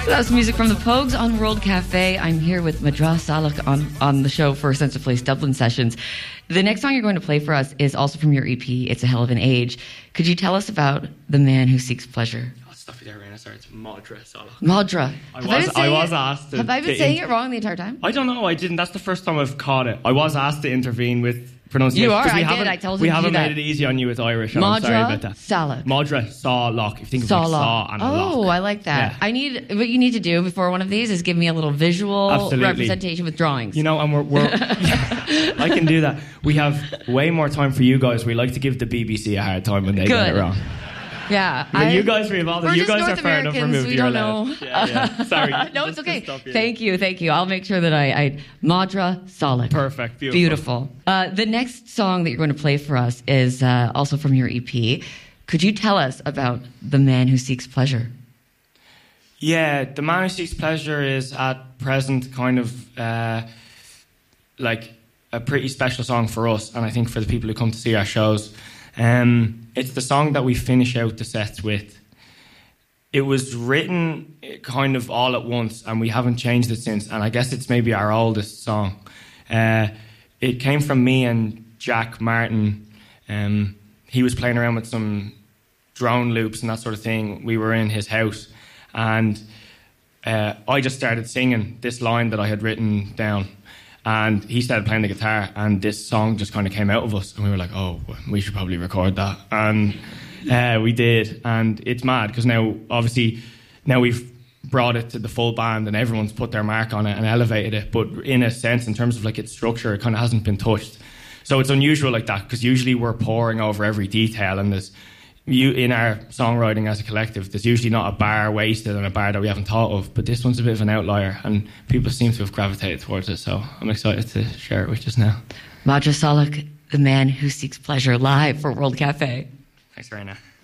That's music from the Pogues on World Cafe. I'm here with Madra Salak on the show for Sense of Place Dublin Sessions. The next song you're going to play for us is also from your EP, It's a Hell of an Age. Could you tell us about The Man Who Seeks Pleasure? Oh, stop you there, Raina. Sorry, it's Madra Salak. Madra. I was asked to... Have I been saying it wrong the entire time? I don't know. I didn't. That's the first time I've caught it. I was asked to intervene with pronunciation. You are. I did. I told you we to do haven't that. made it easy on you with Irish. And I'm sorry about that. Salak. Madra Salak. If you think of like saw and a lock. Oh, I like that. Yeah. What you need to do before one of these is give me a little visual representation with drawings. You know, and we're I can do that. We have way more time for you guys. We like to give the BBC a hard time when they get it wrong. Yeah. But you guys are involved. You guys are fair enough removed. We You're don't know. Yeah. Sorry. No, it's okay. Thank you. I'll make sure that I Madra Salak. Perfect. Beautiful. The next song that you're going to play for us is also from your EP. Could you tell us about The Man Who Seeks Pleasure? Yeah, The Man Who Seeks Pleasure is at present kind of like a pretty special song for us, and I think for the people who come to see our shows. It's the song that we finish out the sets with. It was written kind of all at once, and we haven't changed it since, and I guess it's maybe our oldest song. It came from me and Jack Martin. He was playing around with some drone loops and that sort of thing. We were in his house, and I just started singing this line that I had written down, and he started playing the guitar, and this song just kind of came out of us, and we were like, oh, we should probably record that. And we did, and it's mad, because now we've brought it to the full band, and everyone's put their mark on it and elevated it, but in a sense, in terms of like its structure, it kind of hasn't been touched. So it's unusual like that, because usually we're poring over every detail, and in our songwriting as a collective, there's usually not a bar wasted and a bar that we haven't thought of, but this one's a bit of an outlier, and people seem to have gravitated towards it, so I'm excited to share it with us now. Madra Salak, The Man Who Seeks Pleasure, live for World Cafe. Thanks, Raina.